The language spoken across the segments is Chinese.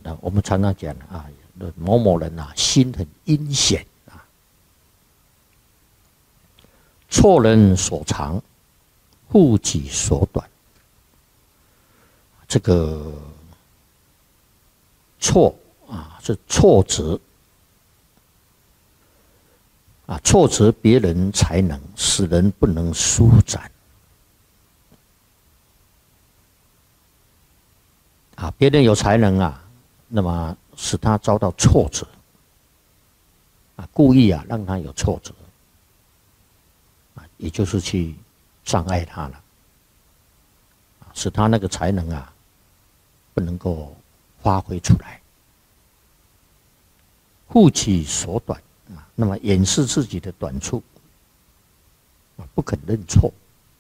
我们常常讲啊，某某人啊，心很阴险啊，错人所长，护己所短。这个错啊，是挫折啊，挫折别人才能，使人不能舒展啊。别人有才能啊，那么使他遭到挫折啊，故意啊让他有挫折啊，也就是去障碍他了，使他那个才能啊不能够发挥出来，护己所短啊，那么掩饰自己的短处啊，不肯认错。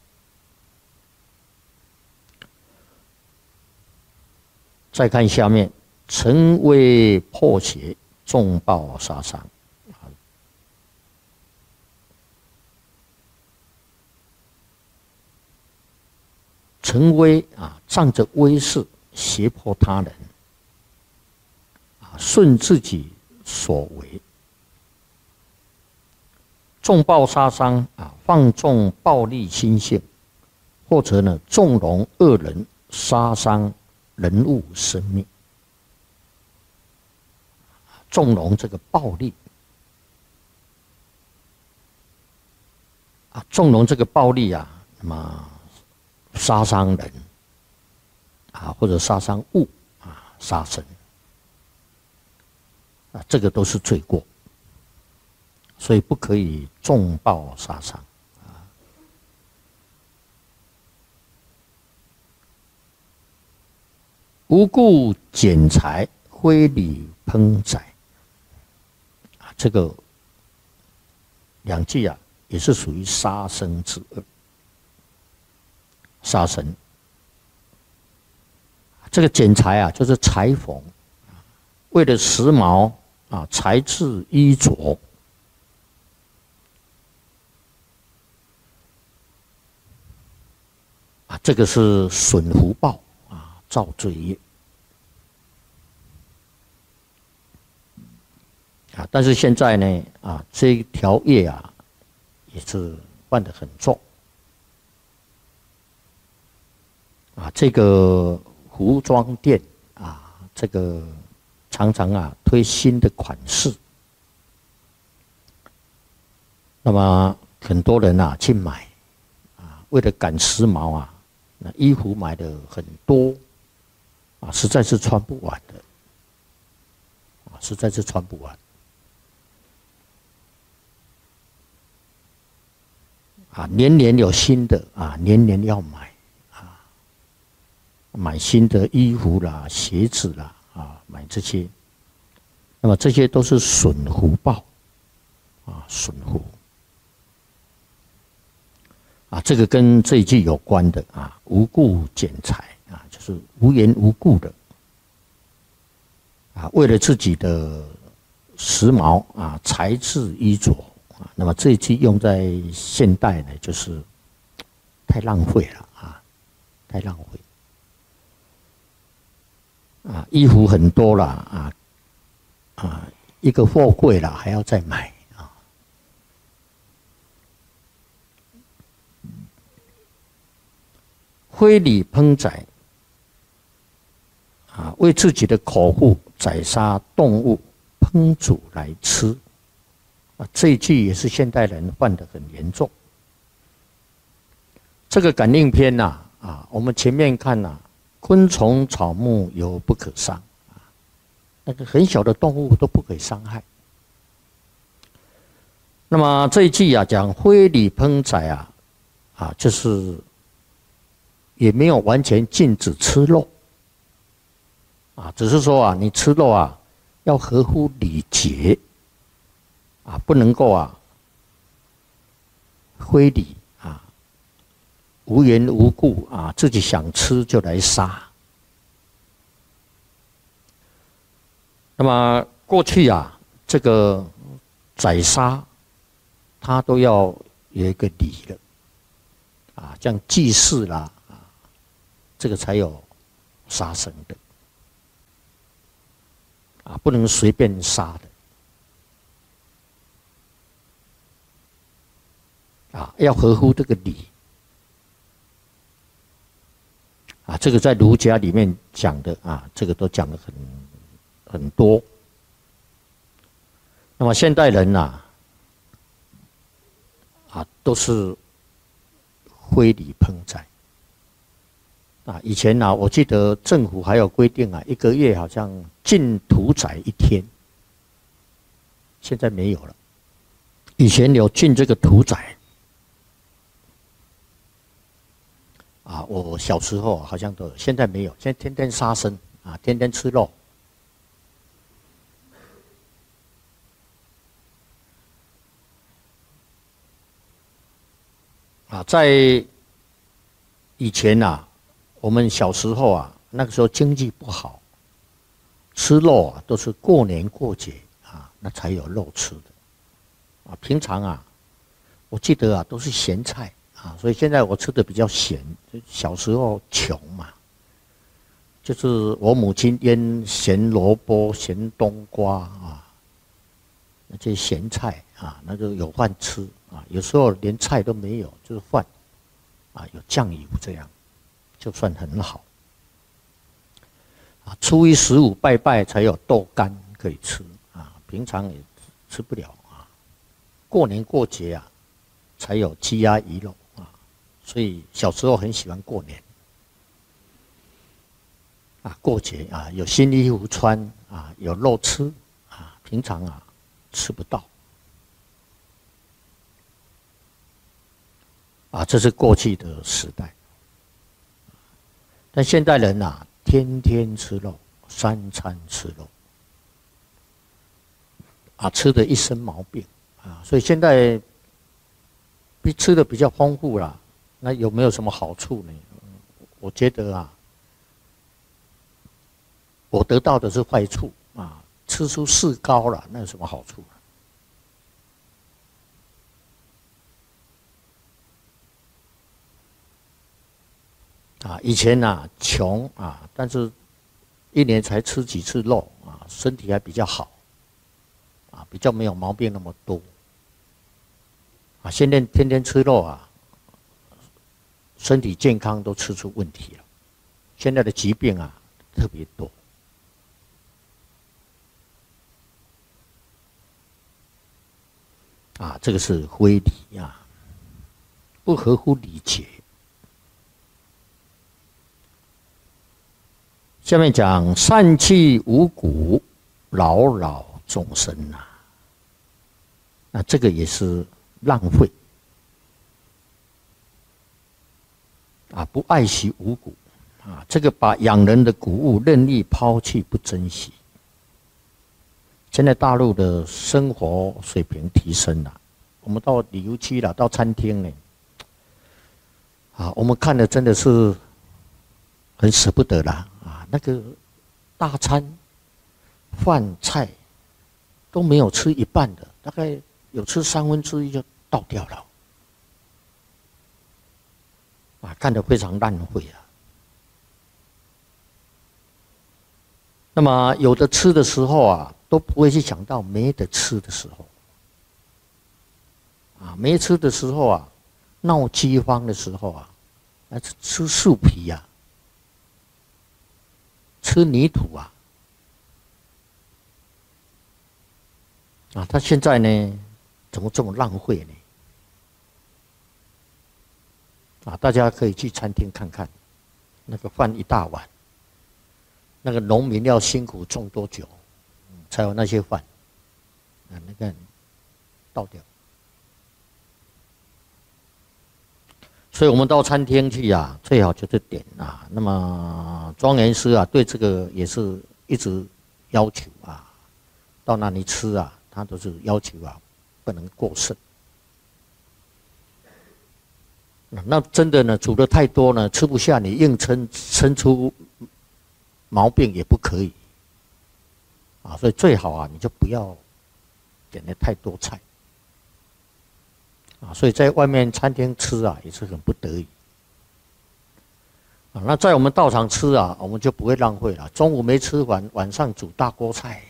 再看下面，成威破邪，重报杀伤。成威啊，仗着威势胁迫他人啊，顺自己所为。重报杀伤啊，放纵暴力心性，或者呢纵容恶人杀伤人物生命，纵容这个暴力啊，纵容这个暴力啊，那么杀伤人啊，或者杀伤物啊，杀生啊，这个都是罪过，所以不可以重报杀伤啊。无故捡财，非礼烹宰啊，这个两句啊，也是属于杀生之恶。杀生，这个剪裁啊，就是裁缝，为了时髦啊，裁制衣着啊，这个是损福报啊，造罪业啊。但是现在呢啊，这一条业啊，也是犯得很重。啊，这个服装店啊，这个常常啊推新的款式，那么很多人啊去买啊，为了赶时髦啊，那衣服买的很多啊，实在是穿不完的啊，实在是穿不完啊，年年有新的啊，年年要买。买新的衣服啦、鞋子啦，啊，买这些，那么这些都是损福报，啊，损福，啊，这个跟这一句有关的啊，无故捡财啊，就是无缘无故的，啊，为了自己的时髦啊，材质衣着啊，那么这一句用在现代呢，就是太浪费了啊，太浪费。啊，衣服很多了啊，一个货柜了还要再买啊。非礼烹宰啊，为自己的口腹宰杀动物烹煮来吃啊，这一句也是现代人犯得很严重。这个感应篇呐啊，我们前面看呐。昆虫草木有不可伤啊，那个很小的动物都不可以伤害。那么这一句啊，讲非礼烹宰啊，就是也没有完全禁止吃肉啊，只是说啊，你吃肉啊要合乎礼节啊，不能够啊非礼。无缘无故啊，自己想吃就来杀。那么过去啊，这个宰杀，它都要有一个礼的，啊，像祭祀啦，啊，这个才有杀生的。 啊，不能随便杀的，啊，要合乎这个礼。啊，这个在儒家里面讲的啊，这个都讲得很多。那么现代人呐，啊，都是非礼烹宰。啊，以前啊，我记得政府还有规定啊，1个月好像禁屠宰1天，现在没有了。以前有禁这个屠宰。啊，我小时候好像都有，现在没有，现在天天杀生啊，天天吃肉。啊，在以前啊，我们小时候啊，那个时候经济不好，吃肉啊都是过年过节啊，那才有肉吃的。啊，平常啊，我记得啊都是咸菜。啊，所以现在我吃的比较咸。小时候穷嘛，就是我母亲腌咸萝卜、咸冬瓜啊，那些咸菜啊，那就有饭吃啊。有时候连菜都没有，就是饭啊，有酱油这样，就算很好。啊，初一十五拜拜才有豆干可以吃啊，平常也吃不了啊。过年过节啊，才有鸡鸭鱼肉。所以小时候很喜欢过年，啊，过节啊，有新衣服穿啊，有肉吃啊，平常啊吃不到，啊，这是过去的时代。但现代人啊，天天吃肉，3餐吃肉，啊，吃的一身毛病啊，所以现在吃的比较丰富啦。那有没有什么好处呢？我觉得啊，我得到的是坏处啊，吃出四高了，那有什么好处啊？以前啊穷啊，但是1年才吃几次肉啊，身体还比较好，啊，比较没有毛病那么多。啊，现在天天吃肉啊。身体健康都吃出问题了，现在的疾病啊特别多。啊，这个是非礼啊，不合乎礼节。下面讲疝气五谷，扰扰众生啊，那这个也是浪费。啊，不爱惜五谷，啊，这个把养人的谷物任意抛弃，不珍惜。现在大陆的生活水平提升了，我们到旅游区了，到餐厅呢，啊，我们看的真的是很舍不得啦，啊，那个大餐饭菜都没有吃一半的，大概有吃1/3就倒掉了。啊，看得非常浪费啊。那么有的吃的时候啊，都不会去想到没得吃的时候。啊，没吃的时候啊，闹饥荒的时候啊，吃树皮呀，吃泥土啊。啊，他现在呢，怎么这么浪费呢？啊，大家可以去餐厅看看，那个饭一大碗，那个农民要辛苦种多久，才有那些饭？啊，那个倒掉。所以我们到餐厅去啊，最好就是点啊。那么庄严师啊，对这个也是一直要求啊，到那里吃啊，他都是要求啊，不能过剩。那真的呢，煮的太多呢，吃不下，你硬撑出毛病也不可以啊。所以最好啊，你就不要点的太多菜啊。所以在外面餐厅吃啊，也是很不得已啊。那在我们道场吃啊，我们就不会浪费了。中午没吃完，晚上煮大锅菜